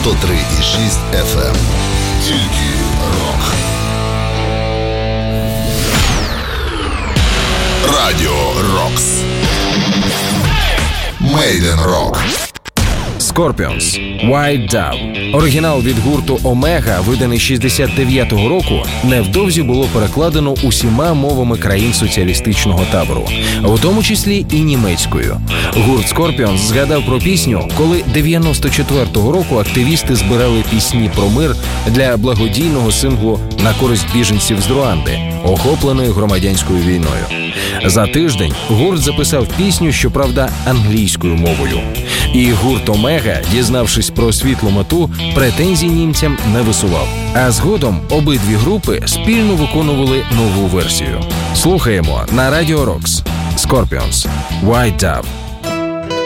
103,6 FM. Тільки рок. Радіо Рокс. Made in Rock. Scorpions White Dove. Оригінал від гурту Омега, виданий 69-го року, невдовзі було перекладено усіма мовами країн соціалістичного табору, в тому числі і німецькою. Гурт Scorpions згадав про пісню, коли 94-го року активісти збирали пісні про мир для благодійного синглу на користь біженців з Руанди, охопленої громадянською війною. За тиждень гурт записав пісню, щоправда, англійською мовою. І гурт Омега, дізнавшись про світлу мету, претензій німцям не висував. А згодом обидві групи спільно виконували нову версію. Слухаємо на Радіо Рокс. Scorpions White Dove.